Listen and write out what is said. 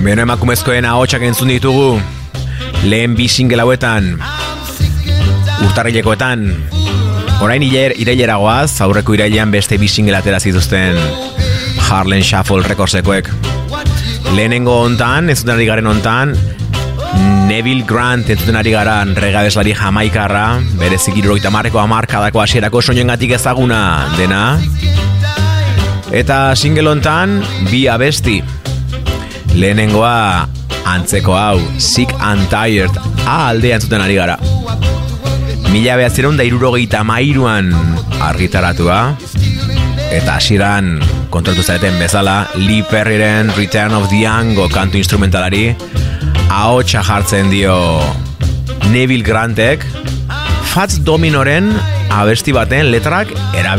Beno emakumezkoen ahotsak entzun ditugu. Lehen bi single hauetan, urtarrilekoetan. Orain irailera goaz, aurreko irailean beste bi single atera zituzten Harlem Shuffle Recordsekoek. Lehenengo hontan, entzuten ari garen hontan, Neville Grant entzuten ari garan regabeslari jamaikarra, berezik 70ko hamarkadako hasierako soinengatik ezaguna dena. Eta single hontan bi abesti. Lehenengoa antzeko hau, Sick and Tired, aldea entzuten ari gara. 1973an argitaratua, eta hasieran kontroltu zareten bezala Lee Perryren Return of the Yango kantu instrumentalari ahotsa jartzen dio Neville Grantek Fats Dominoren abesti baten letrak